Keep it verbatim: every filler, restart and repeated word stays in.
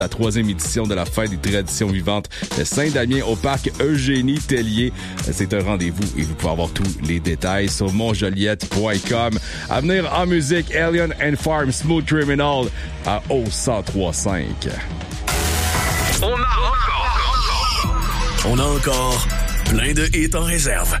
La troisième édition de la Fête des traditions vivantes de Saint-Damien au parc Eugénie-Tellier. C'est un rendez-vous et vous pouvez avoir tous les détails sur montjoliette point com. À venir en musique, Alien and Farm, Smooth Criminal à O cent trois virgule cinq. On a encore... On a encore plein de hits en réserve.